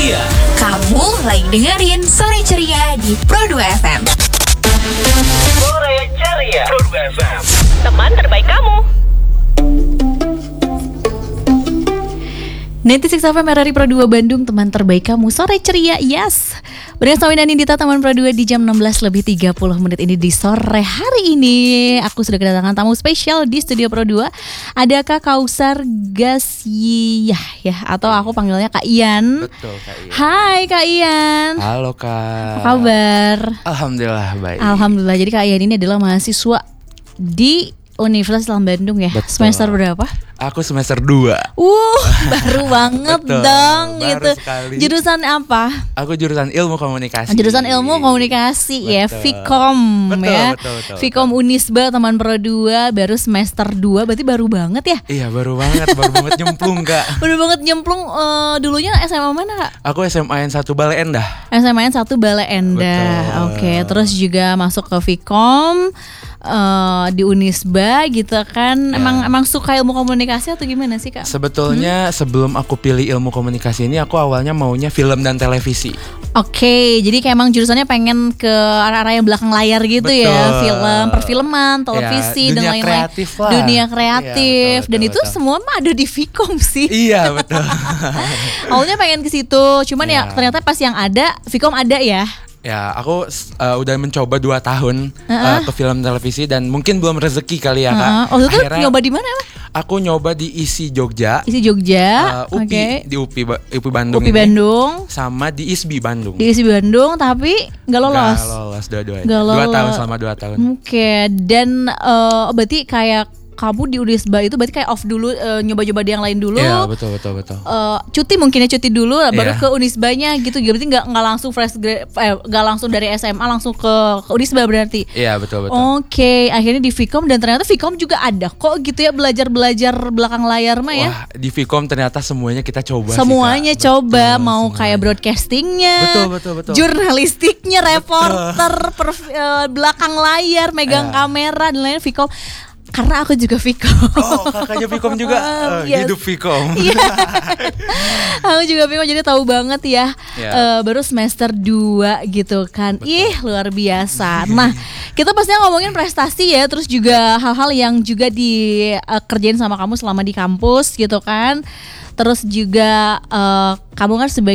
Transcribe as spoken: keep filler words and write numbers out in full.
Ceria. Kamu lagi dengerin Sore Ceria di Pro dua F M. Sore Ceria. Pro dua F M. Teman terbaik kamu. sembilan puluh enam F M R R I Pro dua Bandung, teman terbaik kamu. Sore Ceria, yes. Bersama Sawi dan Nindita, teman Pro dua di jam enam belas lebih tiga puluh menit ini di sore hari ini. Aku sudah kedatangan tamu spesial di studio Pro dua. Ada Kak Kausar Gasyiyah ya, atau aku panggilnya Kak Ian. Betul, Kak Ian. Hai Kak Ian. Halo Kak. Apa kabar? Alhamdulillah baik. Alhamdulillah. Jadi Kak Ian ini adalah mahasiswa di Universitas Islam Bandung ya. Betul. Semester berapa? Aku semester dua. Uh, baru banget Betul, dong baru gitu. sekali. Jurusan apa? Aku jurusan ilmu komunikasi. Jurusan ilmu komunikasi ya, Betul. Vkom Betul, ya. betul, betul, Vkom Unisba, teman Pro dua, baru semester dua, berarti baru banget ya? Iya baru banget, baru banget nyemplung Kak. Baru banget nyemplung. uh, Dulunya S M A mana Kak? Aku S M A N satu Bale Endah. S M A N satu Bale Endah. Betul. Oke, terus juga masuk ke Vkom uh, di Unisba gitu kan. Ya. Emang emang suka ilmu komunikasi atau gimana sih Kak? Sebetulnya hmm? sebelum aku pilih ilmu komunikasi ini, aku awalnya maunya film dan televisi. Oke, jadi kayak emang jurusannya pengen ke arah-arah yang belakang layar gitu. Betul. Ya, film, perfilman, televisi Ya, dan dunia lain-lain. kreatif lah. Dunia kreatif. Iya, betul, Dan betul, itu betul. semua mah ada di Vkom sih. Iya betul. Awalnya pengen ke situ, cuman ya Ya. ternyata pas yang ada Vkom ada ya. Ya aku uh, udah mencoba dua tahun Uh-uh. uh, ke film televisi dan mungkin belum rezeki kali ya Kak. Heeh. Oh, itu Akhirnya nyoba di mana emang? aku nyoba di I S I Jogja. Isi Jogja. Uh, U P I, Oke. di U P I, Ba- U P I Bandung U P I ini. Bandung. Sama di I S B I Bandung. Di Isi Bandung tapi nggak lolos. Gak lolos dua-duanya. Nggak Dua lolos. tahun selama dua tahun. Oke, dan eh, berarti kayak kamu di Unisba itu berarti kayak off dulu, eh, nyoba-nyoba di yang lain dulu. Iya betul betul betul. Eh, cuti mungkin ya cuti dulu baru Iya. ke Unisbanya gitu. Berarti nggak nggak langsung fresh grade, eh, nggak langsung dari S M A langsung ke, ke Unisba berarti. Iya betul betul. Oke, akhirnya di Vkom dan ternyata Vkom juga ada kok gitu ya, belajar-belajar belakang layar mah ya. Wah di Vkom ternyata semuanya kita coba. Semuanya sih, Kak. coba, Betul, mau semuanya. kayak broadcastingnya, Betul, betul, betul. jurnalistiknya, reporter, per- eh, belakang layar, megang Eh. kamera dan lain-lain Vkom. Karena aku juga Vkom. Oh kakaknya Vkom juga. Um, Eh, yes. Hidup Vkom. Iya. Aku juga Vkom jadi tahu banget ya. Ya. Eh, baru semester dua gitu kan. Ih, luar biasa. Nah, kita pastinya ngomongin prestasi ya, terus juga hal-hal yang juga dikerjain sama kamu selama di kampus gitu kan. Terus juga eh, kamu kan sebagai